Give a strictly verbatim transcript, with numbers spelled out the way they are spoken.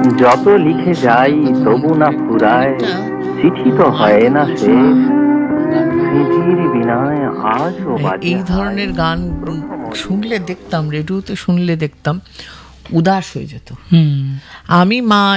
যত লিখে যাই তবু না ফুরায়, চিঠি তো হয় না শেষ, স্মৃতির বিনায় আজও বাজে এই ধরনের গান শুনলে দেখতাম, রেডিওতে শুনলে দেখতাম উদাস হয়ে যেত। আমি মা